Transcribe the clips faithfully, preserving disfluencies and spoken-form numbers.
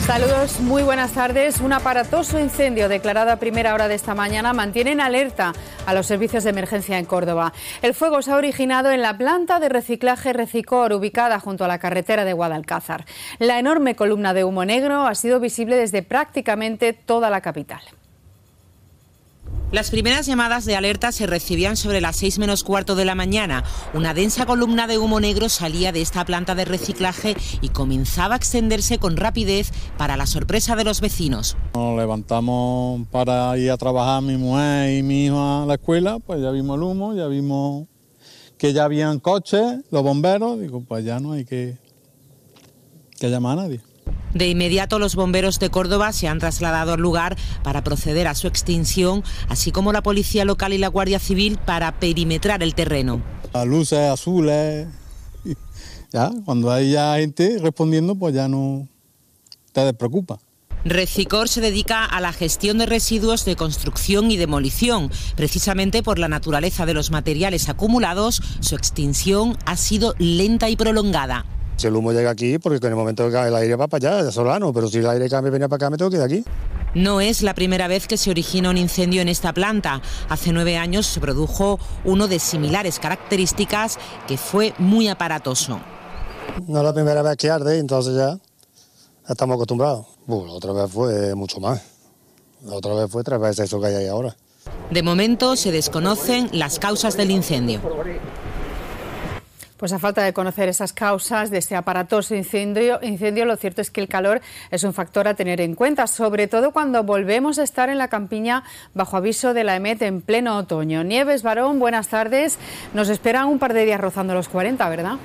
Saludos, muy buenas tardes. Un aparatoso incendio declarado a primera hora de esta mañana mantiene en alerta a los servicios de emergencia en Córdoba. El fuego se ha originado en la planta de reciclaje Recicor, ubicada junto a la carretera de Guadalcázar. La enorme columna de humo negro ha sido visible desde prácticamente toda la capital. Las primeras llamadas de alerta se recibían sobre las seis menos cuarto de la mañana. Una densa columna de humo negro salía de esta planta de reciclaje y comenzaba a extenderse con rapidez, para la sorpresa de los vecinos. Nos levantamos para ir a trabajar, mi mujer y mi hijo a la escuela, pues ya vimos el humo, ya vimos que ya habían coches, los bomberos, digo, pues ya no hay que, que llamar a nadie. De inmediato los bomberos de Córdoba se han trasladado al lugar para proceder a su extinción, así como la policía local y la Guardia Civil para perimetrar el terreno. Las luces azules, ya, cuando hay ya gente respondiendo, pues ya no te despreocupa. Recicor se dedica a la gestión de residuos de construcción y demolición. Precisamente por la naturaleza de los materiales acumulados, su extinción ha sido lenta y prolongada. Si el humo llega aquí, porque en el momento que el aire va para allá, ya solano, pero si el aire cambia y venía para acá, me tengo que ir de aquí. No es la primera vez que se origina un incendio en esta planta. Hace nueve años se produjo uno de similares características que fue muy aparatoso. No es la primera vez que arde, entonces ya, ya estamos acostumbrados. Bueno, la otra vez fue mucho más. La otra vez fue tres veces eso que hay ahí ahora. De momento se desconocen las causas del incendio. Pues a falta de conocer esas causas de este aparatoso incendio, incendio, lo cierto es que el calor es un factor a tener en cuenta, sobre todo cuando volvemos a estar en la campiña bajo aviso de la EMET en pleno otoño. Nieves Barón, buenas tardes. Nos esperan un par de días rozando los cuarenta, ¿verdad?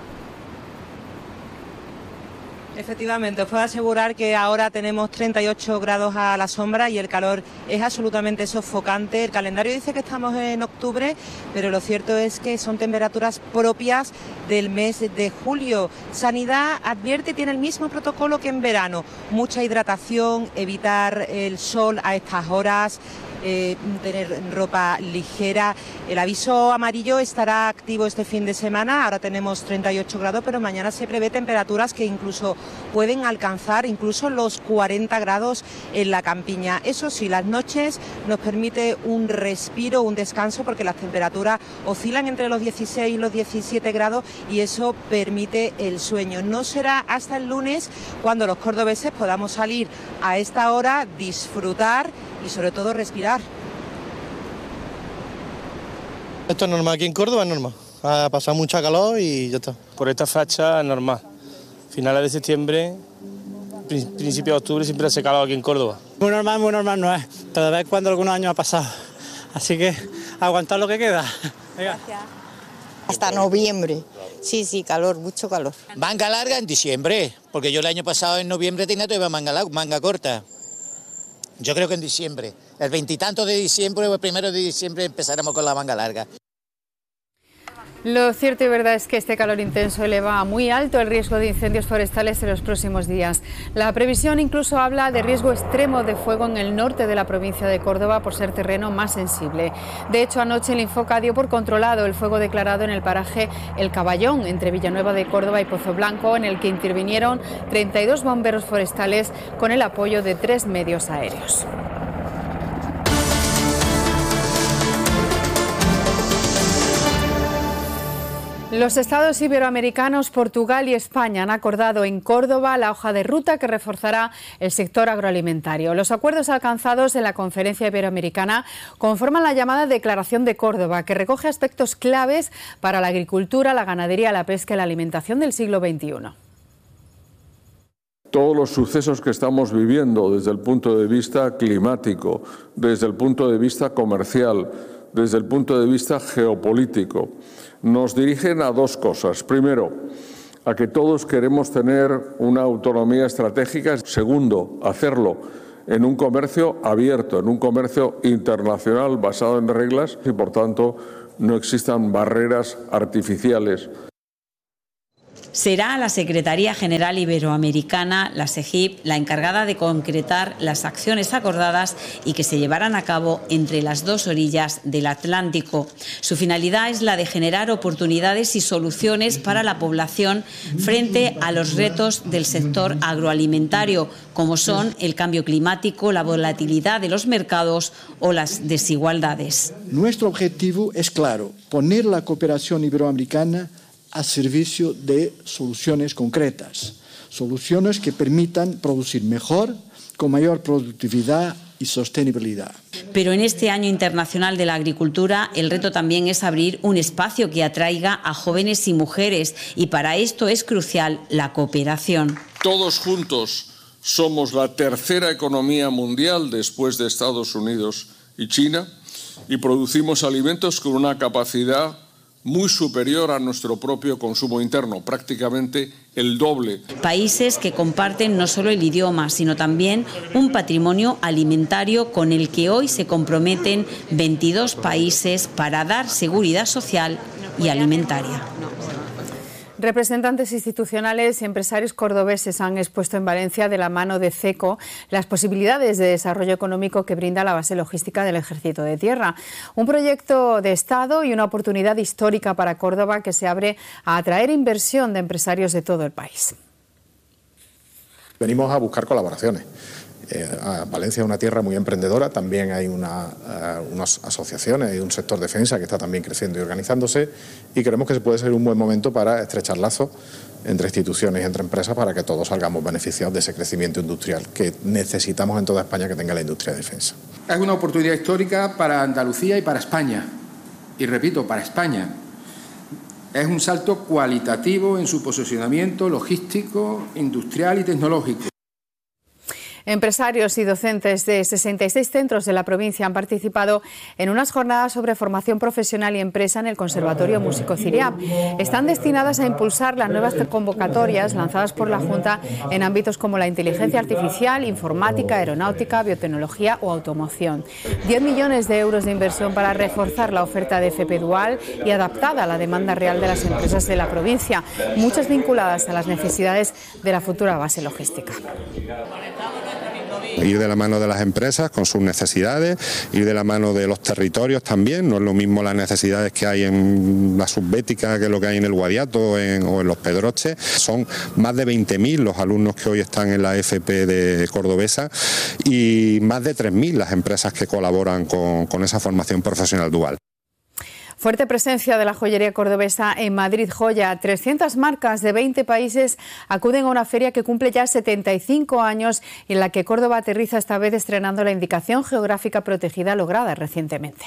Efectivamente, os puedo asegurar que ahora tenemos treinta y ocho grados a la sombra y el calor es absolutamente sofocante. El calendario dice que estamos en octubre, pero lo cierto es que son temperaturas propias del mes de julio. Sanidad advierte, tiene el mismo protocolo que en verano: mucha hidratación, evitar el sol a estas horas, Eh, tener ropa ligera. El aviso amarillo estará activo este fin de semana. Ahora tenemos treinta y ocho grados, pero mañana se prevé temperaturas que incluso pueden alcanzar incluso los cuarenta grados en la campiña. Eso sí, las noches nos permite un respiro, un descanso, porque las temperaturas oscilan entre los dieciséis y los diecisiete grados y eso permite el sueño. No será hasta el lunes cuando los cordobeses podamos salir a esta hora, disfrutar y sobre todo respirar. Esto es normal, aquí en Córdoba es normal. Ha pasado mucha calor y ya está. Por esta fecha es normal. Finales de septiembre, principio de octubre siempre hace calor aquí en Córdoba. Muy normal, muy normal no es. Pero de vez en cuando algunos años ha pasado. Así que aguantar lo que queda. Venga. Hasta noviembre. Sí, sí, calor, mucho calor. Manga larga en diciembre, porque yo el año pasado en noviembre tenía todavía manga, manga corta. Yo creo que en diciembre, el veintitantos de diciembre o el primero de diciembre empezaremos con la manga larga. Lo cierto y verdad es que este calor intenso eleva a muy alto el riesgo de incendios forestales en los próximos días. La previsión incluso habla de riesgo extremo de fuego en el norte de la provincia de Córdoba por ser terreno más sensible. De hecho, anoche el Infoca dio por controlado el fuego declarado en el paraje El Caballón, entre Villanueva de Córdoba y Pozo Blanco, en el que intervinieron treinta y dos bomberos forestales con el apoyo de tres medios aéreos. Los estados iberoamericanos, Portugal y España han acordado en Córdoba la hoja de ruta que reforzará el sector agroalimentario. Los acuerdos alcanzados en la conferencia iberoamericana conforman la llamada Declaración de Córdoba, que recoge aspectos claves para la agricultura, la ganadería, la pesca y la alimentación del siglo veintiuno. Todos los sucesos que estamos viviendo desde el punto de vista climático, desde el punto de vista comercial, desde el punto de vista geopolítico, nos dirigen a dos cosas. Primero, a que todos queremos tener una autonomía estratégica. Segundo, hacerlo en un comercio abierto, en un comercio internacional basado en reglas y, por tanto, no existan barreras artificiales. Será la Secretaría General Iberoamericana, la SEGIP, la encargada de concretar las acciones acordadas y que se llevarán a cabo entre las dos orillas del Atlántico. Su finalidad es la de generar oportunidades y soluciones para la población frente a los retos del sector agroalimentario, como son el cambio climático, la volatilidad de los mercados o las desigualdades. Nuestro objetivo es claro, poner la cooperación iberoamericana a servicio de soluciones concretas, soluciones que permitan producir mejor, con mayor productividad y sostenibilidad. Pero en este Año Internacional de la Agricultura, el reto también es abrir un espacio que atraiga a jóvenes y mujeres, y para esto es crucial la cooperación. Todos juntos somos la tercera economía mundial después de Estados Unidos y China y producimos alimentos con una capacidad muy superior a nuestro propio consumo interno, prácticamente el doble. Países que comparten no solo el idioma, sino también un patrimonio alimentario con el que hoy se comprometen veintidós países para dar seguridad social y alimentaria. Representantes institucionales y empresarios cordobeses han expuesto en Valencia, de la mano de CECO, las posibilidades de desarrollo económico que brinda la base logística del Ejército de Tierra. Un proyecto de Estado y una oportunidad histórica para Córdoba que se abre a atraer inversión de empresarios de todo el país. Venimos a buscar colaboraciones. Eh, Valencia es una tierra muy emprendedora, también hay una, uh, unas asociaciones y un sector defensa que está también creciendo y organizándose, y creemos que puede ser un buen momento para estrechar lazos entre instituciones y entre empresas para que todos salgamos beneficiados de ese crecimiento industrial que necesitamos en toda España que tenga la industria de defensa. Es una oportunidad histórica para Andalucía y para España, y repito, para España. Es un salto cualitativo en su posicionamiento logístico, industrial y tecnológico. Empresarios y docentes de sesenta y seis centros de la provincia han participado en unas jornadas sobre formación profesional y empresa en el Conservatorio Músico Ciriab. Están destinadas a impulsar las nuevas convocatorias lanzadas por la Junta en ámbitos como la inteligencia artificial, informática, aeronáutica, biotecnología o automoción. diez millones de euros de inversión para reforzar la oferta de F P dual y adaptada a la demanda real de las empresas de la provincia, muchas vinculadas a las necesidades de la futura base logística. Ir de la mano de las empresas con sus necesidades, ir de la mano de los territorios también. No es lo mismo las necesidades que hay en la Subbética que lo que hay en el Guadiato en, o en los Pedroches. Son más de veinte mil los alumnos que hoy están en la F P de Cordobesa y más de tres mil las empresas que colaboran con, con esa formación profesional dual. Fuerte presencia de la joyería cordobesa en Madrid Joya. trescientas marcas de veinte países acuden a una feria que cumple ya setenta y cinco años y en la que Córdoba aterriza esta vez estrenando la indicación geográfica protegida lograda recientemente.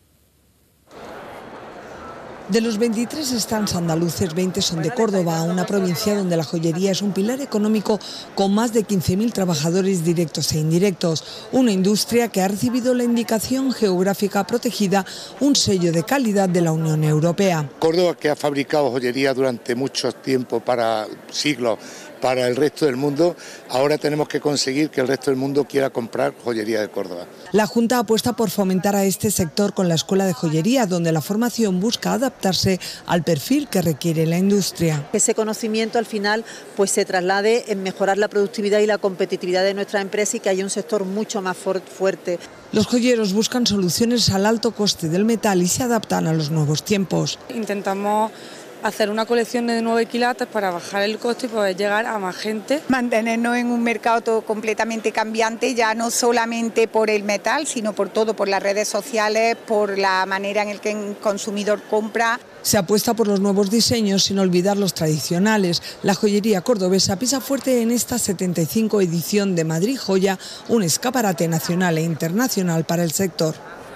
De los veintitrés stands andaluces, veinte son de Córdoba, una provincia donde la joyería es un pilar económico con más de quince mil trabajadores directos e indirectos. Una industria que ha recibido la indicación geográfica protegida, un sello de calidad de la Unión Europea. Córdoba, que ha fabricado joyería durante mucho tiempo, para siglos, para el resto del mundo, ahora tenemos que conseguir que el resto del mundo quiera comprar joyería de Córdoba. La Junta apuesta por fomentar a este sector con la Escuela de Joyería, donde la formación busca adaptarse al perfil que requiere la industria. Ese conocimiento al final pues se traslade en mejorar la productividad y la competitividad de nuestra empresa y que haya un sector mucho más fuerte. Los joyeros buscan soluciones al alto coste del metal y se adaptan a los nuevos tiempos. Intentamos hacer una colección de nueve quilates para bajar el coste y poder llegar a más gente. Mantenernos en un mercado todo completamente cambiante, ya no solamente por el metal, sino por todo, por las redes sociales, por la manera en la que el consumidor compra. Se apuesta por los nuevos diseños sin olvidar los tradicionales. La joyería cordobesa pisa fuerte en esta setenta y cinco edición de Madrid Joya, un escaparate nacional e internacional para el sector.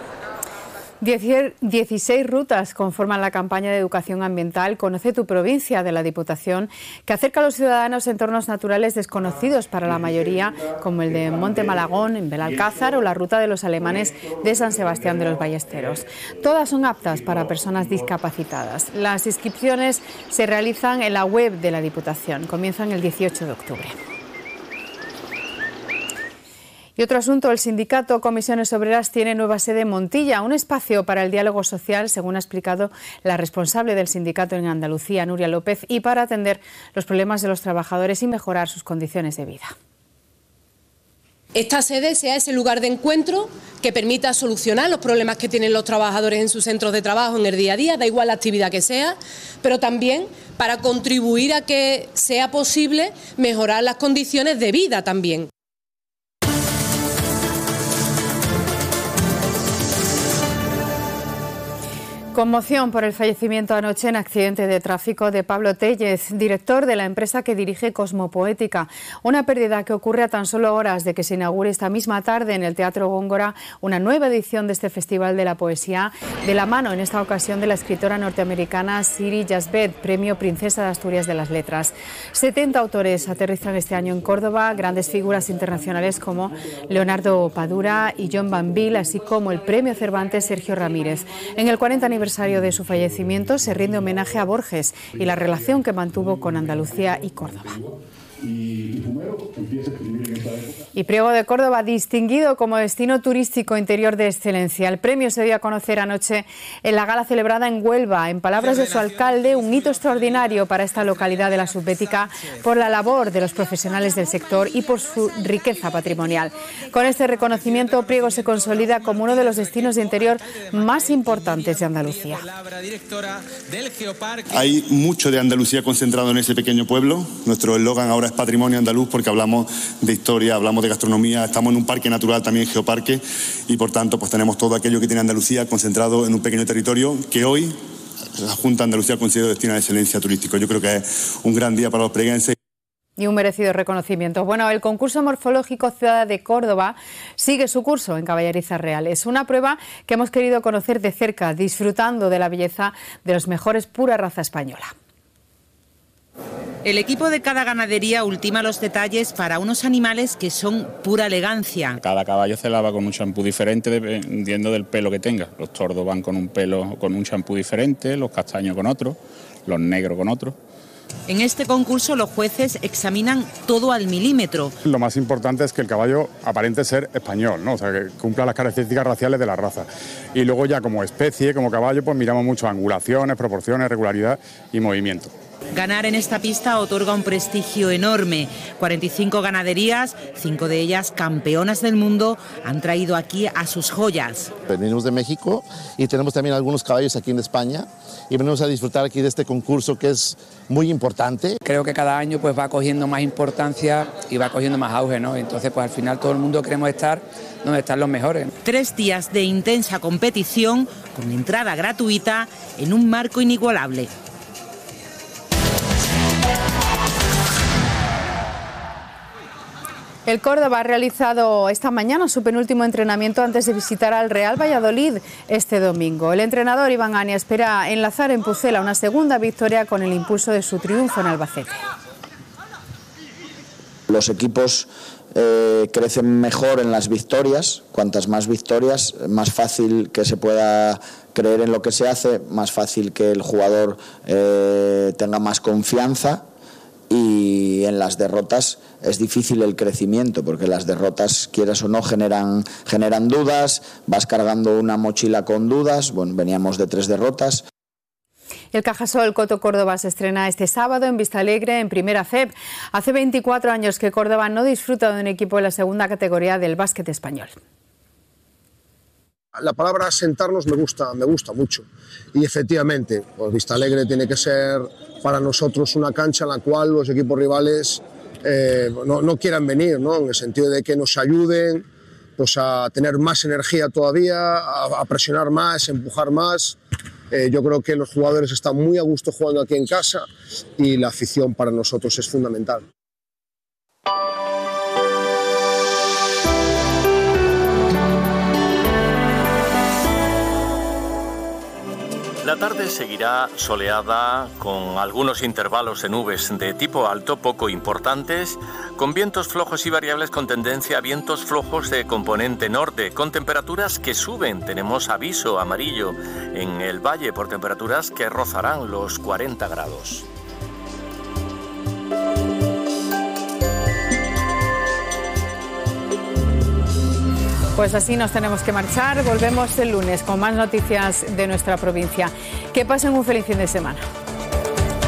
dieciséis rutas conforman la campaña de educación ambiental Conoce tu provincia de la Diputación, que acerca a los ciudadanos entornos naturales desconocidos para la mayoría, como el de Monte Malagón, en Belalcázar, o la ruta de los alemanes de San Sebastián de los Ballesteros. Todas son aptas para personas discapacitadas. Las inscripciones se realizan en la web de la Diputación. Comienzan el dieciocho de octubre. Y otro asunto, el sindicato Comisiones Obreras tiene nueva sede en Montilla, un espacio para el diálogo social, según ha explicado la responsable del sindicato en Andalucía, Nuria López, y para atender los problemas de los trabajadores y mejorar sus condiciones de vida. Esta sede sea ese lugar de encuentro que permita solucionar los problemas que tienen los trabajadores en sus centros de trabajo en el día a día, da igual la actividad que sea, pero también para contribuir a que sea posible mejorar las condiciones de vida también. Conmoción por el fallecimiento anoche en accidente de tráfico de Pablo Tellez, director de la empresa que dirige Cosmopoética. Una pérdida que ocurre a tan solo horas de que se inaugure esta misma tarde en el Teatro Góngora una nueva edición de este Festival de la Poesía, de la mano en esta ocasión de la escritora norteamericana Siri Jasbet, premio Princesa de Asturias de las Letras. setenta autores aterrizan este año en Córdoba, grandes figuras internacionales como Leonardo Padura y John Banville, así como el premio Cervantes Sergio Ramírez. En el cuarenta aniversario de su fallecimiento se rinde homenaje a Borges y la relación que mantuvo con Andalucía y Córdoba. Y Priego de Córdoba, distinguido como destino turístico interior de excelencia. El premio se dio a conocer anoche en la gala celebrada en Huelva. En palabras de su alcalde, un hito extraordinario para esta localidad de la Subbética por la labor de los profesionales del sector y por su riqueza patrimonial. Con este reconocimiento, Priego se consolida como uno de los destinos de interior más importantes de Andalucía. Hay mucho de Andalucía concentrado en ese pequeño pueblo. Nuestro eslogan ahora es Patrimonio Andaluz, porque hablamos de historia, hablamos de gastronomía, estamos en un parque natural también, geoparque, y por tanto pues tenemos todo aquello que tiene Andalucía concentrado en un pequeño territorio que hoy la Junta de Andalucía considera destino de excelencia turístico. Yo creo que es un gran día para los preguenses. Y un merecido reconocimiento. Bueno, el concurso morfológico Ciudad de Córdoba sigue su curso en Caballeriza Real. Es una prueba que hemos querido conocer de cerca, disfrutando de la belleza de los mejores pura raza española. El equipo de cada ganadería ultima los detalles para unos animales que son pura elegancia. Cada caballo se lava con un champú diferente dependiendo del pelo que tenga. Los tordos van con un pelo con un champú diferente, los castaños con otro, los negros con otro. En este concurso los jueces examinan todo al milímetro. Lo más importante es que el caballo aparente ser español, ¿no? O sea, que cumpla las características raciales de la raza. Y luego ya como especie, como caballo, pues miramos mucho angulaciones, proporciones, regularidad y movimiento. Ganar en esta pista otorga un prestigio enorme. cuarenta y cinco ganaderías, cinco de ellas campeonas del mundo, han traído aquí a sus joyas. Venimos de México y tenemos también algunos caballos aquí en España y venimos a disfrutar aquí de este concurso que es muy importante. Creo que cada año pues va cogiendo más importancia y va cogiendo más auge, ¿no? Entonces pues al final todo el mundo queremos estar donde están los mejores. Tres días de intensa competición con entrada gratuita en un marco inigualable. El Córdoba ha realizado esta mañana su penúltimo entrenamiento antes de visitar al Real Valladolid este domingo. El entrenador Iván Ania espera enlazar en Pucela una segunda victoria con el impulso de su triunfo en Albacete. Los equipos eh, crecen mejor en las victorias. Cuantas más victorias, más fácil que se pueda creer en lo que se hace, más fácil que el jugador eh, tenga más confianza. Y en las derrotas es difícil el crecimiento, porque las derrotas, quieras o no, generan, generan dudas, vas cargando una mochila con dudas. Bueno, veníamos de tres derrotas. El Cajasol Coto Córdoba se estrena este sábado en Vistalegre, en Primera F E B. Hace veinticuatro años que Córdoba no disfruta de un equipo en la segunda categoría del básquet español. La palabra sentarnos me gusta, me gusta mucho. Y efectivamente, pues Vistalegre tiene que ser para nosotros una cancha en la cual los equipos rivales eh, no, no quieran venir, ¿no? En el sentido de que nos ayuden pues, a tener más energía todavía, a, a presionar más, a empujar más. Eh, yo creo que los jugadores están muy a gusto jugando aquí en casa y la afición para nosotros es fundamental. La tarde seguirá soleada con algunos intervalos de nubes de tipo alto poco importantes, con vientos flojos y variables con tendencia a vientos flojos de componente norte, con temperaturas que suben. Tenemos aviso amarillo en el valle por temperaturas que rozarán los cuarenta grados. Pues así nos tenemos que marchar. Volvemos el lunes con más noticias de nuestra provincia. Que pasen un feliz fin de semana.